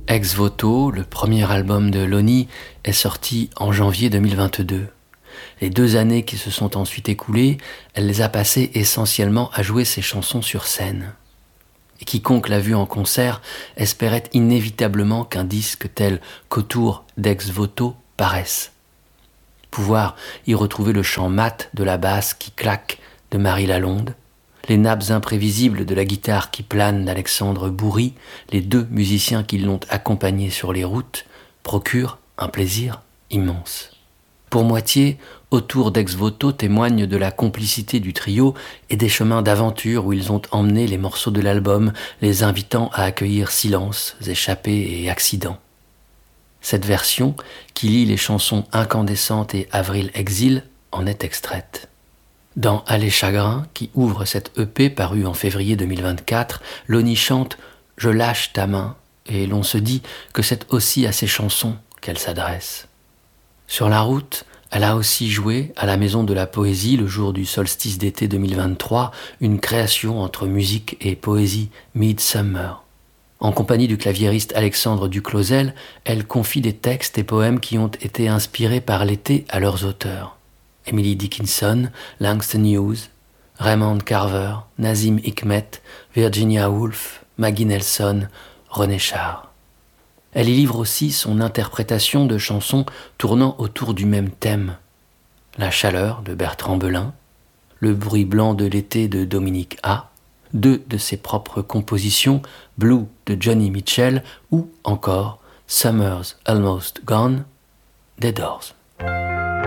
Ex Voto, le premier album de Lonnie, est sorti en janvier 2022. Les 2 années qui se sont ensuite écoulées, elle les a passées essentiellement à jouer ses chansons sur scène. Et quiconque l'a vue en concert espérait inévitablement qu'un disque tel qu'Autour d'Ex Voto paraisse. Pouvoir y retrouver le chant mat de la basse qui claque de Marie Lalonde, les nappes imprévisibles de la guitare qui plane d'Alexandre Bourri, les 2 musiciens qui l'ont accompagné sur les routes, procurent un plaisir immense. Pour moitié, Autour d'Ex Voto témoigne de la complicité du trio et des chemins d'aventure où ils ont emmené les morceaux de l'album, les invitant à accueillir silences, échappées et accidents. Cette version, qui lie les chansons Incandescente et Avril Exil, en est extraite. Dans Aller Chagrin, qui ouvre cette EP parue en février 2024, Lonnie chante « Je lâche ta main » et l'on se dit que c'est aussi à ces chansons qu'elle s'adresse. Sur la route, elle a aussi joué à la Maison de la Poésie le jour du solstice d'été 2023, une création entre musique et poésie, Midsummer. En compagnie du claviériste Alexandre Duclosel, elle confie des textes et poèmes qui ont été inspirés par l'été à leurs auteurs. Emily Dickinson, Langston Hughes, Raymond Carver, Nazim Hikmet, Virginia Woolf, Maggie Nelson, René Char. Elle y livre aussi son interprétation de chansons tournant autour du même thème. La chaleur de Bertrand Belin, Le bruit blanc de l'été de Dominique A, 2 de ses propres compositions, Blue de Johnny Mitchell ou encore Summer's Almost Gone des Doors.